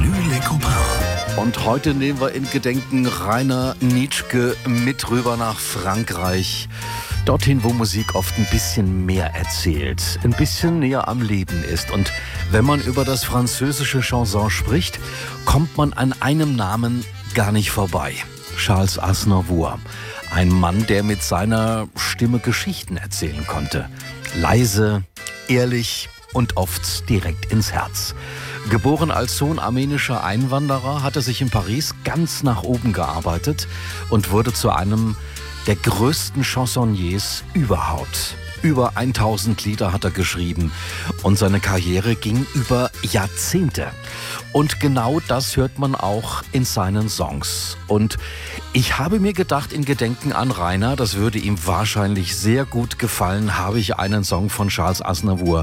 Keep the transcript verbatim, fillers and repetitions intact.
Avenue Les Copains. Und heute nehmen wir in Gedenken Rainer Nitschke mit rüber nach Frankreich. Dorthin, wo Musik oft ein bisschen mehr erzählt, ein bisschen näher am Leben ist. Und wenn man über das französische Chanson spricht, kommt man an einem Namen gar nicht vorbei. Charles Aznavour. Ein Mann, der mit seiner Stimme Geschichten erzählen konnte. Leise, ehrlich und oft direkt ins Herz. Geboren als Sohn armenischer Einwanderer, hat er sich in Paris ganz nach oben gearbeitet und wurde zu einem der größten Chansonniers überhaupt. Über tausend Lieder hat er geschrieben und seine Karriere ging über Jahrzehnte. Und genau das hört man auch in seinen Songs. Und ich habe mir gedacht, in Gedenken an Rainer, das würde ihm wahrscheinlich sehr gut gefallen, habe ich einen Song von Charles Aznavour